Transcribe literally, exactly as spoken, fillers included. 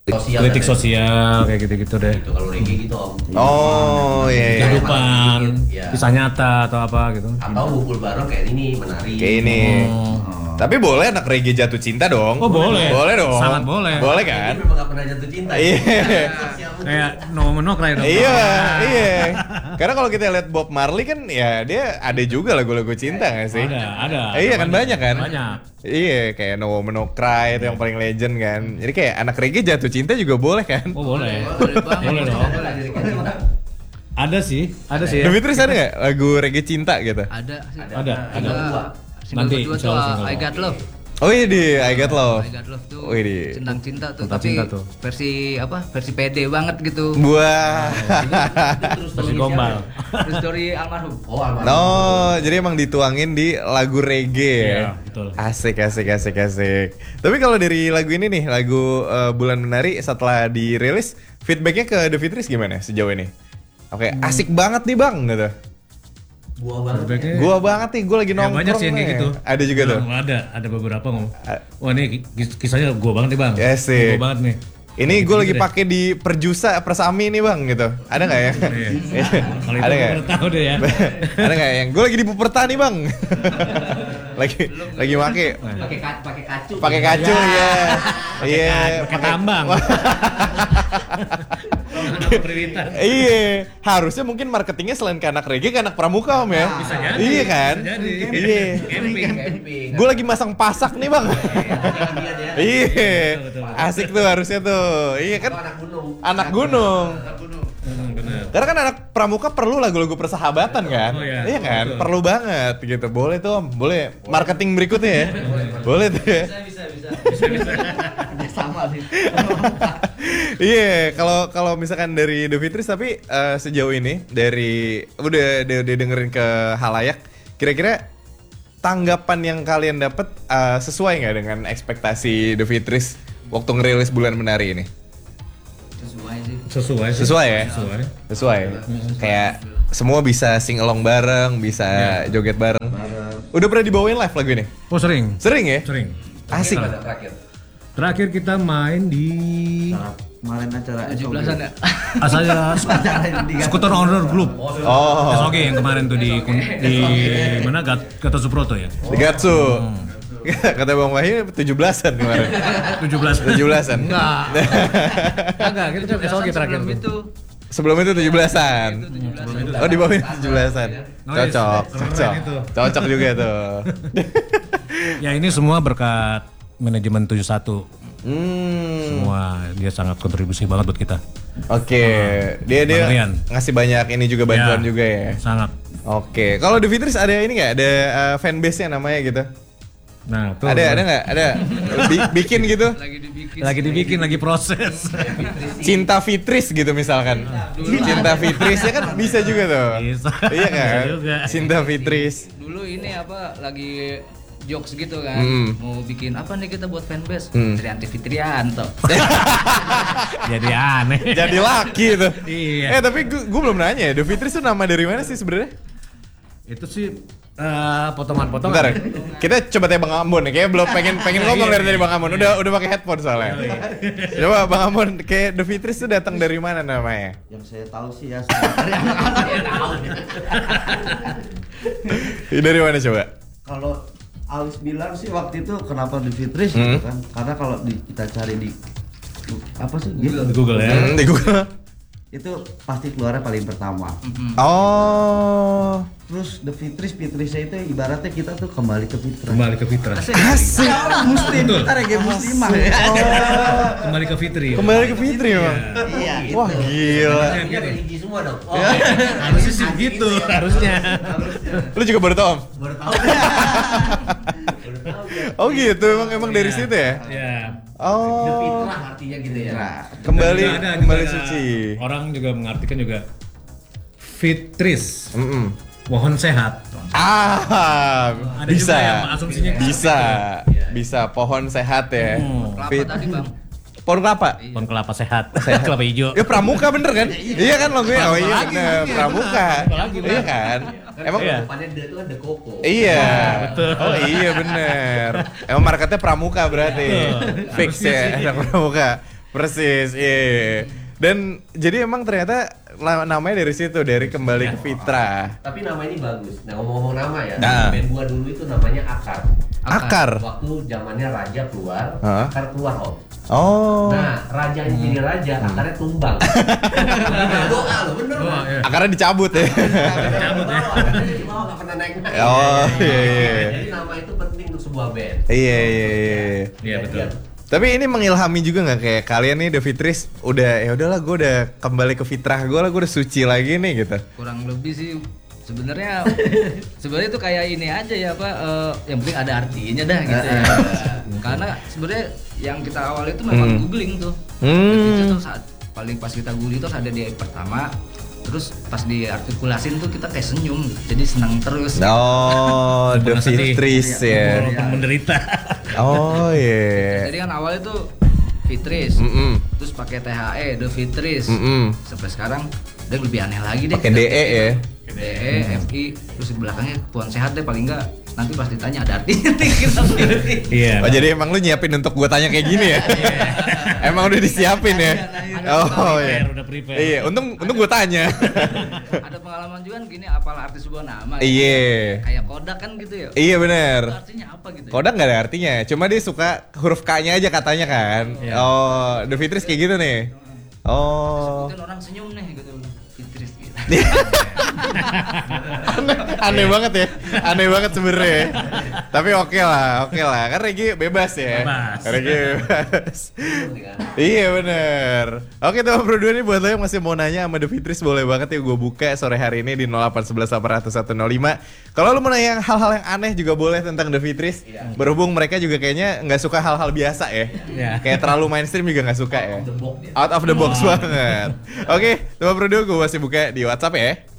Sosial kritik sosial kayak gitu-gitu deh. gitu. Kalau reggae gitu om. Oh iya. iya. Kehidupan, Ya. kisah nyata atau apa gitu. Atau ngumpul bareng kayak ini menari. Kayak ini. Oh. Tapi boleh anak reggae jatuh cinta dong. Oh, boleh. Boleh dong. Sangat boleh. Boleh kan? Ini memang gak pernah jatuh cinta. Iya. Ya. Kayak no menok lah itu. Iya, iya. Karena kalau kita lihat Bob Marley kan ya dia ada juga lagu-lagu cinta nggak sih? Ada, ada. Iya kan banyak kan? Banyak. Iya, kayak No Woman No Cry itu yang paling legend kan. Jadi kayak anak reggae jatuh cinta juga boleh kan? Oh boleh. Boleh banget. Boleh dong. Boleh jadi kayak cinta. Ada sih, ada sih. The Ya. Fitris ada nggak lagu reggae cinta gitu? Ada sih. Ada. Ada, Single ada. dua. Single Nanti, kedua insya tuh Allah uh, single I Got Love. Oh iya di I Got Love. I Got Love tuh Oh, ini. tentang cinta tuh, Tentang tapi cinta tuh. versi apa? Versi pede banget gitu. Buah. Terus Masih gombal. Terus story almarhum. Oh, almarhum. No, jadi emang dituangin di lagu reggae ya. Iya, betul. Asik, asik, asik, asik. Tapi kalau dari lagu ini nih, lagu uh, Bulan Menari setelah dirilis, feedbacknya ke The Fitris gimana sejauh ini? Oke, asik banget nih bang, gitu. Gua banget. Feedbacknya- Gua banget nih, gua lagi Ya, nongkrong banyak sih yang kayak nih. gitu. Ada juga tuh. Nah, Ada, ada beberapa ngomong. A- Wah ini kis- kisahnya gua banget nih bang. Ya sih. Gua banget nih. Ini gue lagi pakai di Perjusa Persami nih bang, gitu. Ada nggak ya? Iya. Kalau itu Ada gua nggak? baru tahu deh ya. Ada nggak yang? Gue lagi di Puperta nih bang. lagi lagi make. Pakai ka- pakai kacu. Pakai kacu ya. Iya. Pakai tambang. Kenapa periwitan? Iya, harusnya mungkin marketingnya selain ke anak reggae ke anak pramuka om ya. Bisa jadi. Iya kan? Bisa jadi. Iya. Camping. Camping. Gue lagi masang pasak nih bang. Jangan ya. Iya, Betul, betul, betul. asik tuh harusnya tuh. Iya kan? Atau anak gunung. Anak gunung. Anak gunung. Hmm, benar. Karena kan anak pramuka perlu lagu-lagu persahabatan kan? Oh, iya. Iya kan? Betul. Perlu banget gitu. Boleh tuh om, boleh. Marketing berikutnya ya. Boleh tuh ya. Bisa bisa bisa. Ya sama sih. Iya, kalau kalau misalkan dari The Fitris tapi eh, sejauh ini dari udah udah, udah dengerin ke halayak, kira-kira tanggapan yang kalian dapat eh, sesuai nggak dengan ekspektasi The Fitris waktu ngerilis Bulan Menari ini? Sesuai sih. Sesuai sih. Sesuai ya? Sesuai. Sesuai. Kayak semua bisa sing along bareng, bisa joget bareng. Udah pernah dibawain live lagu ini? Oh sering. Sering ya? Sering. Asik. Terakhir, terakhir. Terakhir kita main di Kemarin acara tujuh belasan ya. asalnya Skuter Honor Group. Oh, S O G yang kemarin tuh di di mana Gat- Gatot Subroto ya. di Gatsu. Kata Bang Wahyu tujuh belasan kemarin. tujuh belas. tujuh belasan. Enggak. Enggak, kita tuh S O G terakhir Sebelum tuh. itu Sebelum itu tujuh belasan. Oh di bawah tujuh belasan. Oh, iya. Cocok, Keren cocok. itu. Cocok juga tuh. Ya ini semua berkat manajemen tujuh puluh satu. Hmm. Semua dia sangat kontribusi banget buat kita. Oke, dia dia Bang Rian. ngasih banyak ini juga bantuan Ya, juga ya. Sangat. Oke, kalau The Fitris ada ini nggak? Ada uh, fanbase-nya namanya gitu? Nah, tuh. Ada ada nggak? Ada Bi- bikin gitu? lagi dibikin. Lagi dibikin, lagi proses. Cinta Fitris gitu misalkan. Cinta Fitris ya kan bisa juga tuh. Bisa. Iya kan? Bisa juga. Cinta Fitris. Dulu ini apa lagi jokes gitu kan. Hmm. Mau bikin apa nih kita buat fanbase? Hmm. Trianti Fitrianto. Jadi aneh. Jadi laki tuh. Iya. Eh tapi gue belum nanya ya, The Fitris tuh nama dari mana sih sebenarnya? Itu sih eh, potongan-potongan. Bentar, kita coba tanya Bang Ambon nih, kayaknya belum pengen pengen ngomong Iya, dari tadi iya. Bang Ambon. Udah udah pakai headphone soalnya. Coba Bang Ambon, kayak The Fitris tuh datang dari mana namanya? yang saya tahu sih ya sebenarnya Dari mana coba? kalau Alis bilang sih waktu itu kenapa di Fitris Hmm. gitu kan karena kalau di, kita cari di apa sih gitu Di Google ya. Hmm, di Google. itu pasti keluarnya paling pertama. Oh. Terus The Fitris, Fitrisnya itu ibaratnya kita tuh kembali ke fitrah. Kembali ke fitrah. Asik. Muslim, Betul. kita reggae muslimah. Kembali ke fitri. ya. Kembali ke Fitri emang. Iya, gitu. Wah gila. Ini religi semua dong. Oh, Harusnya sih gitu, harusnya. Lu juga baru tau Om? baru tahu. Baru tahu ya. Oh gitu, emang emang dari situ ya? Ya. The Oh. fitrah artinya gitu ya. Nah, Kembali Dan juga ada- kembali juga ada suci. Orang juga mengartikan juga fitris, Mm-mm. mohon sehat. Ah, Ada bisa. juga yang asumsinya ke Bisa. situ. Bisa pohon sehat ya. Hmm. Kelapa Fit- tadi bang. Pohon kelapa. Pohon kelapa sehat, kelapa hijau. Ya pramuka bener kan? Iya kan logonya? Oh iya lagi, bener, iya, pramuka. bener. Lagi, Iya bener. kan? Emang Iya. Depannya D itu kan The Koko. Iya. betul. Oh iya bener. Emang marketnya pramuka berarti. Betul. Fix Harusnya ya, sih. anak pramuka. Persis, iya. Dan jadi emang ternyata la- namanya dari situ, dari kembali ke fitrah. Tapi nama ini bagus. Nah ngomong-ngomong nama ya, Nah. band gua dulu itu namanya Akar. Akar. Waktu zamannya raja keluar, Hah? Akar keluar om. Oh. Nah rajanya jadi raja, akarnya tumbang. Doa lo bener Oh, kan? iya. Akarnya dicabut ya. Cabut ya. Akarnya di bawah nggak pernah naik naik. Oh, iya, iya. Jadi nama itu penting untuk sebuah band. Iya, iya, iya. Iya, betul. Tapi ini mengilhami juga nggak kayak kalian nih The Fitris udah ya udahlah gue udah kembali ke fitrah gue lah, gue udah suci lagi nih gitu. Kurang lebih sih sebenarnya sebenarnya itu kayak ini aja ya apa eh, yang penting ada artinya dah gitu ya. Karena sebenarnya yang kita awal itu memang Hmm. googling tuh. Hmm. Itu tuh saat paling pas kita googling terus ada di pertama, terus pas diartikulasin tuh kita kayak senyum gitu. Jadi senang terus. Oh, The Pernah sedih. Fitris ya. Walaupun menderita. Oh iya. Jadi kan awalnya tuh Fitris, Mm-mm. terus pakai T H E, The Fitris. Mm-mm. Sampai sekarang udah lebih aneh lagi deh. Pakai D E ya. D E, F I, terus di belakangnya Tuhan sehat deh paling enggak. Nanti pas ditanya ada artinya nih kita pilih. Iya. Oh jadi emang lu nyiapin untuk gue tanya kayak gini ya? Emang udah disiapin ya? Oh iya. Prepare, udah prepare. Iya, untung untung gue tanya. Ada pengalaman juga kan gini apalah arti sebuah nama. Iya. Kayak Kodak kan gitu ya. Iya bener. Itu artinya apa gitu? ya? Kodak nggak ada artinya, cuma dia suka huruf K-nya aja katanya kan. Iya. Oh, The Fitris kayak gitu nih. Oh. Sebutin orang senyum nih gitu. Fitris gitu. aneh, aneh banget ya, aneh banget sebenarnya. Tapi oke lah, oke lah, kan Regi bebas ya. Bebas. Regi bebas. Iya bener. Oke teman berdua nih buat lo yang masih mau nanya sama The Fitris boleh banget ya gue buka sore hari ini di nol delapan satu satu delapan nol satu nol lima. Kalau lo mau nanya hal-hal yang aneh juga boleh tentang The Fitris. Iya. Berhubung mereka juga kayaknya nggak suka hal-hal biasa ya. Iya. Kayak terlalu mainstream juga nggak suka ya. Out of the box dia. Out of the box banget. Oke, teman berdua gue masih buka di WhatsApp ya.